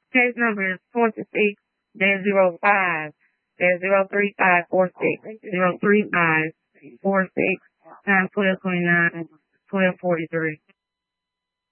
Case number is 26-05-03546, 03546, times 1229, 1243.